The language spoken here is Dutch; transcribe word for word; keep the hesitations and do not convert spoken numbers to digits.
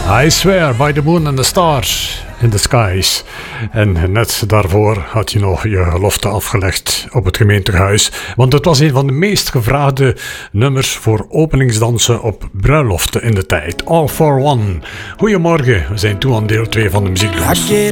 I swear by the moon and the stars in the skies. En net daarvoor had je nog je gelofte afgelegd op het gemeentehuis. Want het was een van de meest gevraagde nummers voor openingsdansen op bruiloften in de tijd. All for One. Goedemorgen, we zijn toe aan deel twee van de muziekdoos.